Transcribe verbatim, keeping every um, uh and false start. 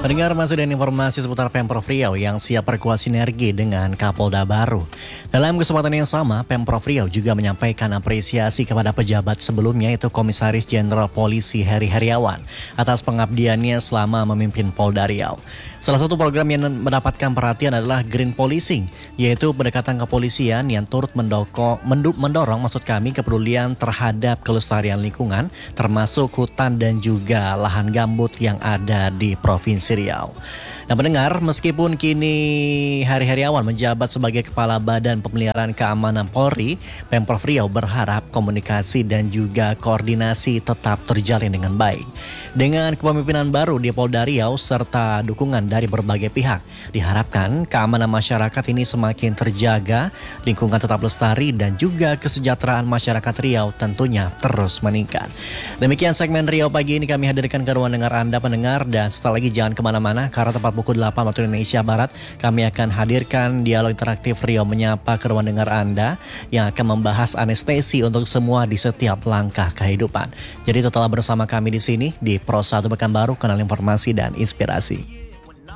Pendengar masih dengan informasi seputar Pemprov Riau yang siap perkuat sinergi dengan Kapolda baru. Dalam kesempatan yang sama, Pemprov Riau juga menyampaikan apresiasi kepada pejabat sebelumnya yaitu Komisaris Jenderal Polisi Heri Heriawan atas pengabdiannya selama memimpin Polda Riau. Salah satu program yang mendapatkan perhatian adalah Green Policing, yaitu pendekatan kepolisian yang turut mendoko, mendu, mendorong maksud kami kepedulian terhadap kelestarian lingkungan, termasuk hutan dan juga lahan gambut yang ada di Provinsi Riau. Nah pendengar, meskipun kini Heri Heriawan menjabat sebagai Kepala Badan Pemeliharaan Keamanan Polri, Pemprov Riau berharap komunikasi dan juga koordinasi tetap terjalin dengan baik. Dengan kepemimpinan baru di Polda Riau serta dukungan dari berbagai pihak, diharapkan keamanan masyarakat ini semakin terjaga, lingkungan tetap lestari dan juga kesejahteraan masyarakat Riau tentunya terus meningkat. Demikian segmen Riau pagi ini kami hadirkan ke ruang dengar Anda pendengar, dan setelah lagi jangan kemana-mana karena tepat pukul delapan waktu Indonesia Barat kami akan hadirkan dialog interaktif Riau Menyapa ke ruang dengar Anda yang akan membahas anestesi untuk semua di setiap langkah kehidupan. Jadi tetaplah bersama kami di sini di Pro satu Pekanbaru, kanal informasi dan inspirasi.